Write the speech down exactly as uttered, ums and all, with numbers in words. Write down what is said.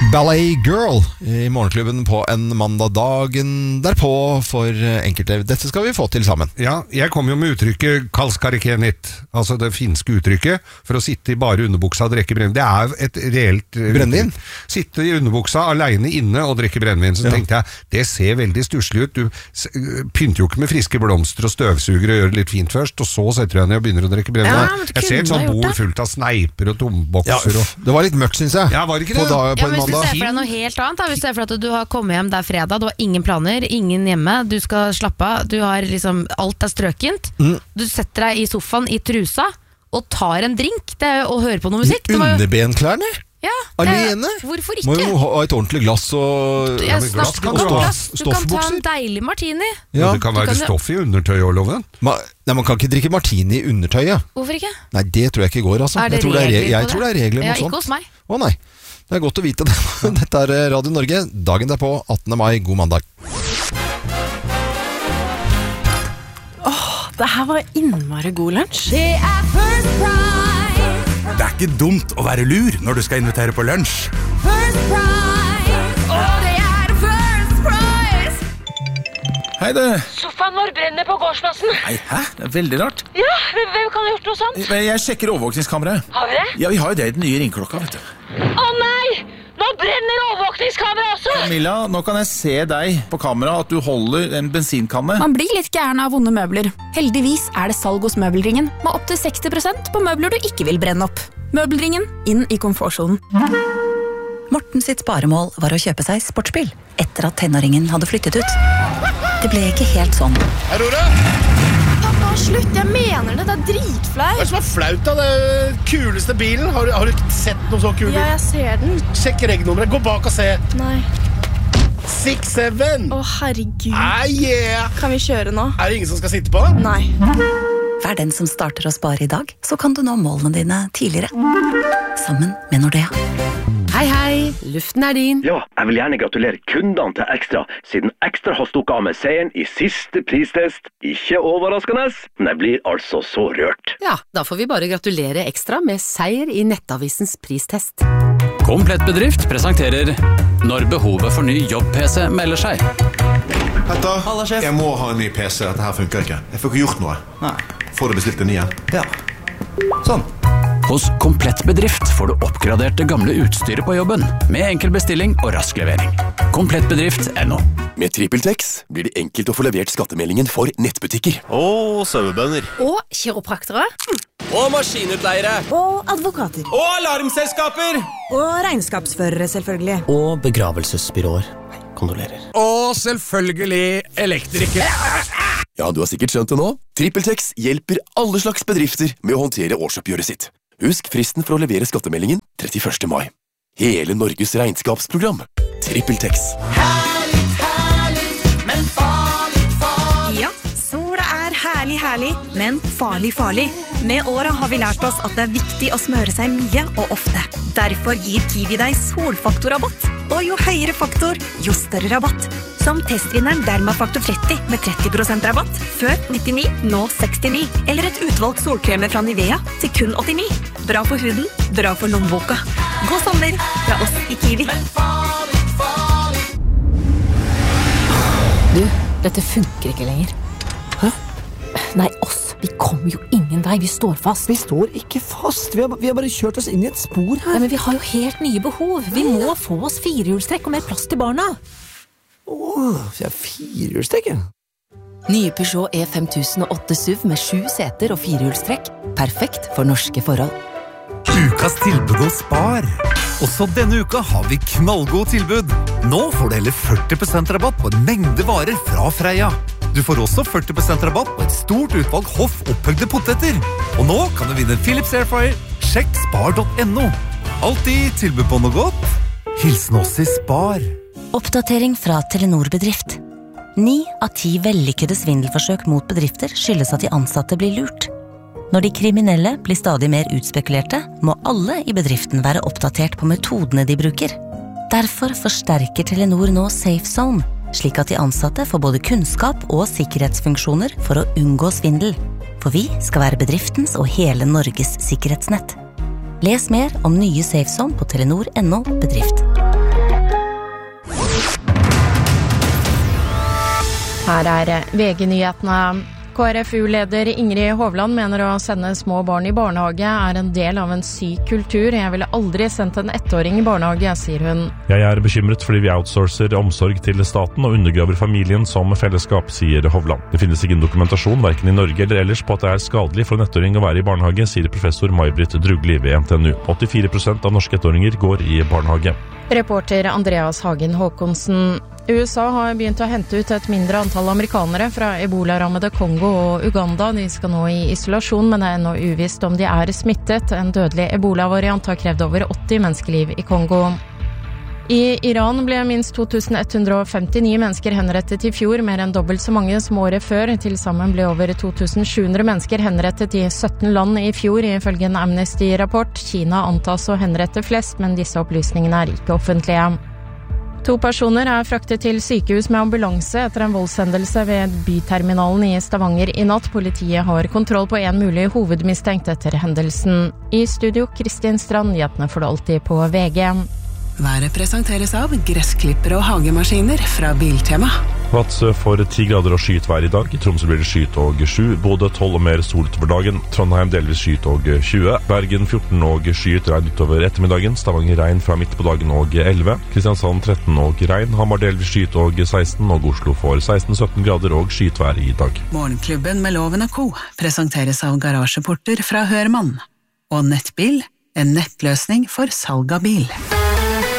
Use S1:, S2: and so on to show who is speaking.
S1: Ballet Girl i morgenklubben på en mandag dagen derpå for enkelte. Dette skal vi få til sammen.
S2: Ja, jeg kom jo med uttrykket kalskarikenit, altså det finske uttrykket for å sitte i bare underbuksa og drikke brennvin. Det er et reelt
S1: brennvin.
S2: Sitte i underbuksa alene inne og drikke brennvin. Så ja. tenkte jeg, det ser veldig stusslig ut. Du pynter jo ikke med friske blomster og støvsuger og gjør det litt fint først, og så setter du deg ned og begynner å drikke brennvin. Ja, jeg ser et sånt bord fullt av sneiper og tombokser.
S1: Ja, det var litt mørkt, synes jeg.
S2: Ja, var det ikke det?
S1: På, dag, på
S3: ja,
S1: en mandag.
S3: Hvis du ser for deg noe helt annet, da. Hvis du ser for deg at du har kommet hjem der fredag, du har ingen planer, ingen hjemme, du skal slappe av, du har liksom, alt er strøkent, mm. du setter deg i sofaen i trusa og tar en drink det er, og hører på noe musikk.
S1: Underbenklærne?
S3: Ja,
S1: alene?
S3: Hvorfor ikke?
S1: Må jo ha et ordentlig glass og
S3: ja,
S1: glass,
S3: kan du, glass. du kan ta en deilig martini.
S2: Ja. Det kan være kan stoff i undertøy og loven.
S1: Ma, nei, man kan ikke drikke martini i undertøyet.
S3: Hvorfor ikke?
S1: Nei, det tror jeg ikke går, altså.
S3: Er det
S1: jeg tror det er, jeg
S3: det?
S1: tror det er regler
S3: ja,
S1: noe sånt.
S3: Ikke hos meg.
S1: Å nei, det er godt å vite det. Dette er Radio Norge, dagen derpå, attende mai, god mandag.
S4: Åh, det her var innmari god lunsj.
S5: Det er First Price.
S6: Det er ikke dumt å være lur når du skal invitere på lunsj.
S5: First Price. Og det er First Price.
S6: Hei du.
S7: Sofaen vår brenner på gårdsplassen.
S6: Nei, hæ? Det er veldig rart.
S7: Ja, hvem kan ha gjort noe sånt?
S6: Jeg sjekker overvåkningskameraet.
S7: Har vi det?
S6: Ja, vi har jo det i den nye ringklokka, vet du.
S7: Å nei! Nå brenner overvåkningskamera også!
S6: Camilla, nå kan jeg se deg på kamera at du holder en bensinkanne.
S4: Man blir litt gæren av vonde møbler. Heldigvis er det salg hos Møbelringen med opp til seksti prosent på møbler du ikke vil brenne opp. Møbelringen, inn i komfortsonen.
S8: Morten sitt sparemål var å kjøpe seg sportsbil etter at tenåringen hadde flyttet ut. Det ble ikke helt sånn.
S9: Hei, Rora!
S4: Pappa, slutt, jeg mener det, det er dritflau.
S9: Hva er det som er flaut av det kuleste bilen? Har, har du sett noe så kul bil?
S4: Ja, jeg ser den.
S9: Sjekk regnummeret, gå bak og se.
S4: Nei.
S9: seks syv.
S4: Å, herregud.
S9: Ah, yeah.
S4: Kan vi kjøre nå?
S9: Er det ingen som skal sitte på?
S4: Nei.
S8: Vær den som starter å spare i dag, så kan du nå målene dine tidligere. Sammen med Nordea.
S10: Hei, hei. Luften er din.
S11: Ja, jeg vil gjerne gratulere kundene til Ekstra, siden Ekstra har stukket av med seieren i siste pristest. Ikke overraskende, men jeg blir altså så rørt.
S10: Ja, da får vi bare gratulere Ekstra med seier i Nettavisens pristest.
S12: Komplett bedrift presenterer Når behovet for ny jobb-P C melder seg.
S13: Petter, jeg må ha en ny P C. Dette her funker ikke. Jeg får ikke gjort noe.
S6: Nei.
S13: Får du bestilt en ny igjen?
S6: Ja. Sånn.
S12: Hos Komplett bedrift får du oppgradert det gamle utstyret på jobben, med enkel bestilling og rask levering. komplett bedrift punktum no.
S14: Med TrippelTex blir det enkelt å få levert skattemeldingen for nettbutikker.
S15: Og sauebønder.
S4: Og kiropraktere.
S15: Og maskinutleiere.
S16: Og advokater.
S15: Og alarmselskaper.
S16: Og regnskapsførere, selvfølgelig.
S17: Og begravelsesbyråer. Kondolerer.
S15: Og selvfølgelig elektrikere.
S14: Ja, du har sikkert skjønt det nå. TrippelTex hjelper alle slags bedrifter med å håndtere årsoppgjøret sitt. Husk fristen for å levere skattemeldingen trettiførste mai. Hele Norges regnskapsprogram. TrippelTex.
S5: Herlig, herlig, men farlig, farlig.
S16: Ja, sola er herlig, herlig, men farlig, farlig. Med åra har vi lært oss at det er viktig å smøre seg mye og ofte. Derfor gir Kiwi deg solfaktorrabatt. Og jo høyere faktor, jo større rabatt. Som testvinneren Dermafaktor tretti med tretti prosent rabatt. Før nittini, nå sekstini. Eller et utvalgt solkremer fra Nivea til kun åttini. Bra for huden, bra for lommeboka. God sommer fra oss i Kiwi.
S10: Du, dette funker ikke lenger. Hæ? Nei, oss. Vi kommer jo ingen vei. Vi står fast.
S17: Vi står ikke fast. Vi har, vi har bare kjørt oss inn i et spor her.
S10: Ja, men vi har jo helt nye behov. Vi må få oss firehjulstrekk og mer plass til barna.
S17: Åh, jeg er firehjulstrekk, ja.
S10: Nye Peugeot E fem tusen og åtte S U V med sju seter og firehjulstrekk. Perfekt for norske forhold.
S18: Ukas tilbud hos Spar. Også denne uka har vi knallgod tilbud. Nå får du heller førti prosent rabatt på en mengde varer fra Freia. Du får også førti prosent rabatt på et stort utvalg hoff opphøgde poteter. Og nå kan du vinne Philips Airfryer. Sjekk spar punktum no. Alltid tilbud på noe godt. Hilsen oss i Spar.
S8: Oppdatering fra Telenor bedrift. Ni av ti vellykkede svindelforsøk mot bedrifter skyldes at de ansatte blir lurt. Når de kriminelle blir stadig mer utspekulerte, må alle i bedriften være oppdatert på metodene de bruker. Derfor forsterker Telenor nå Safe Zone, slik at de ansatte får både kunnskap og sikkerhetsfunksjoner for å unngå svindel. For vi skal være bedriftens og hele Norges sikkerhetsnett. Les mer om nye Safe Zone på telenor punktum no bedrift.
S19: Her er V G-nyhetene. K R F U-leder Ingrid Hovland mener å sende små barn i barnehage er en del av en syk kultur. Jeg ville aldri sendt en ettåring i barnehage, sier hun.
S20: Jeg er bekymret fordi vi outsourcer omsorg til staten og undergraver familien som fellesskap, sier Hovland. Det finnes ingen dokumentasjon, hverken i Norge eller ellers, på at det er skadelig for en ettåring å være i barnehage, sier professor May-Britt Drugli ved N T N U. åttifire prosent av norske ettåringer går i barnehage.
S19: Reporter Andreas Hagen Håkonsen. U S A har begynt å hente ut et mindre antall amerikanere fra ebola-rammede Kongo og Uganda. De skal nå i isolasjon, men det er ennå uvisst om de er smittet. En dødelig ebola-variant har krevd over åtti menneskeliv i Kongo. I Iran ble minst to tusen ett hundre femtini mennesker henrettet i fjor, mer enn dobbelt så mange som året før. Til sammen ble over to tusen sju hundre mennesker henrettet i sytten land i fjor, ifølge en Amnesty-rapport. Kina antas å henrette flest, men disse opplysningene er ikke offentlige. To personer er fraktet til sykehus med ambulanse etter en voldshendelse ved byterminalen i Stavanger i natt. Politiet har kontroll på en mulig hovedmistenkt etter hendelsen. I studio, Kristin Strand, nyhetene får du alltid på V G.
S21: Været presenteres av gressklippere og hagemaskiner fra Biltema.
S20: Vadsø får ti grader og skyet vær i dag. I Tromsø blir det skyet og sju. Bodø tolv og mer sol utover dagen. Trondheim delvis skyet og tjue. Bergen fjorten og skyet, regn utover ettermiddagen. Stavanger regn fra midt på dagen og elleve. Kristiansand tretten og regn. Hamar delvis skyet og seksten. Og Oslo får seksten sytten grader og skyet vær i dag.
S21: Morgenklubben med Loven og Co. presenteres av garasjeporter fra Hørmann. Og Nettbil, en nettløsning for salg av bil.